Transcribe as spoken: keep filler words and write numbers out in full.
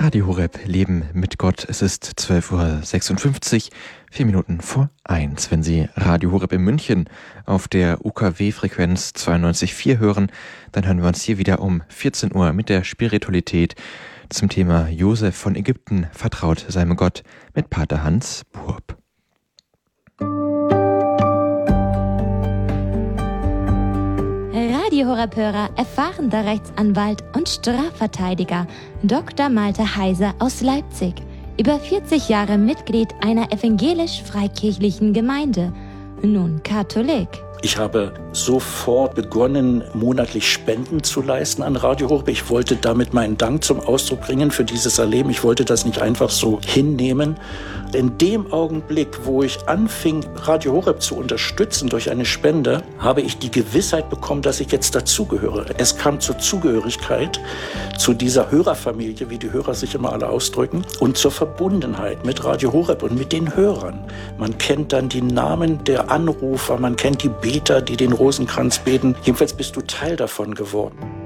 Radio Horeb, Leben mit Gott. Es ist zwölf Uhr sechsundfünfzig, vier Minuten vor eins. Wenn Sie Radio Horeb in München auf der U K W-Frequenz zweiundneunzig Komma vier hören, dann hören wir uns hier wieder um vierzehn Uhr mit der Spiritualität zum Thema Josef von Ägypten vertraut seinem Gott mit Pater Hans Buob. Radio Horeb-Hörer, erfahrener Rechtsanwalt und Strafverteidiger Doktor Malte Heiser aus Leipzig. Über vierzig Jahre Mitglied einer evangelisch-freikirchlichen Gemeinde, nun Katholik. Ich habe sofort begonnen, monatlich Spenden zu leisten an Radio Horeb. Ich wollte damit meinen Dank zum Ausdruck bringen für dieses Erleben. Ich wollte das nicht einfach so hinnehmen. In dem Augenblick, wo ich anfing, Radio Horeb zu unterstützen durch eine Spende, habe ich die Gewissheit bekommen, dass ich jetzt dazugehöre. Es kam zur Zugehörigkeit zu dieser Hörerfamilie, wie die Hörer sich immer alle ausdrücken, und zur Verbundenheit mit Radio Horeb und mit den Hörern. Man kennt dann die Namen der Anrufer, man kennt die Beter, die den Rosenkranz beten. Jedenfalls bist du Teil davon geworden.